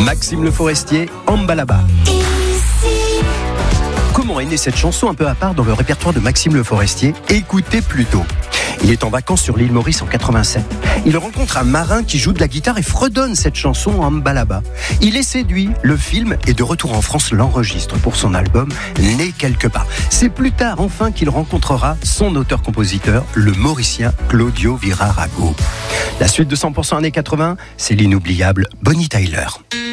Maxime Le Forestier, Ambalaba. Comment est née cette chanson un peu à part dans le répertoire de Maxime Le Forestier? Écoutez plutôt. Il est en vacances sur l'île Maurice en 87. Il rencontre un marin qui joue de la guitare et fredonne cette chanson en Ambalaba. Il est séduit. Le film est de retour en France, l'enregistre pour son album Né quelque part. C'est plus tard enfin qu'il rencontrera son auteur-compositeur, le Mauricien Claudio Virarago. La suite de 100% années 80, c'est l'inoubliable Bonnie Tyler.